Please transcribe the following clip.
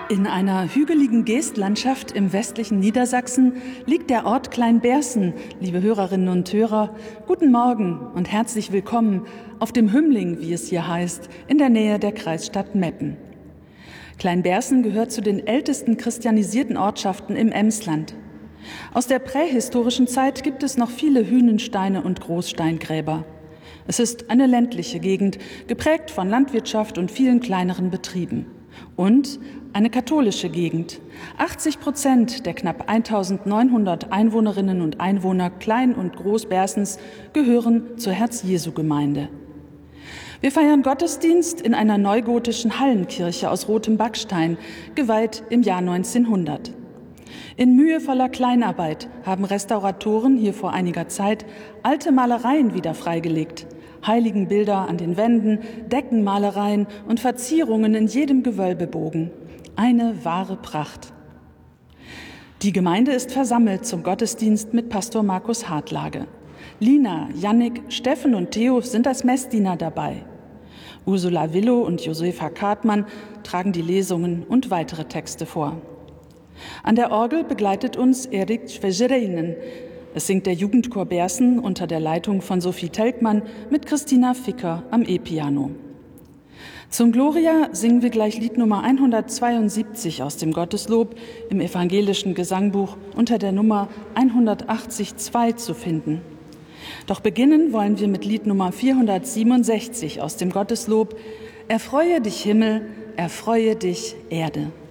In einer hügeligen Geestlandschaft im westlichen Niedersachsen liegt der Ort Kleinberßen. Liebe Hörerinnen und Hörer, guten Morgen und herzlich willkommen auf dem Hümmling, wie es hier heißt, in der Nähe der Kreisstadt Meppen. Kleinberßen gehört zu den ältesten christianisierten Ortschaften im Emsland. Aus der prähistorischen Zeit gibt es noch viele Hünensteine und Großsteingräber. Es ist eine ländliche Gegend, geprägt von Landwirtschaft und vielen kleineren Betrieben. Und eine katholische Gegend. 80% der knapp 1900 Einwohnerinnen und Einwohner Klein- und Großbersens gehören zur Herz-Jesu-Gemeinde. Wir feiern Gottesdienst in einer neugotischen Hallenkirche aus rotem Backstein, geweiht im Jahr 1900. In mühevoller Kleinarbeit haben Restauratoren hier vor einiger Zeit alte Malereien wieder freigelegt. Heiligenbilder an den Wänden, Deckenmalereien und Verzierungen in jedem Gewölbebogen. Eine wahre Pracht. Die Gemeinde ist versammelt zum Gottesdienst mit Pastor Markus Hartlage. Lina, Jannik, Steffen und Theo sind als Messdiener dabei. Ursula Willow und Josefa Kartmann tragen die Lesungen und weitere Texte vor. An der Orgel begleitet uns Erik Schwejereinen. Es singt der Jugendchor Berßen unter der Leitung von Sophie Telkmann mit Christina Ficker am E-Piano. Zum Gloria singen wir gleich Lied Nummer 172 aus dem Gotteslob im evangelischen Gesangbuch unter der Nummer 182 zu finden. Doch beginnen wollen wir mit Lied Nummer 467 aus dem Gotteslob Erfreue dich Himmel, erfreue dich Erde.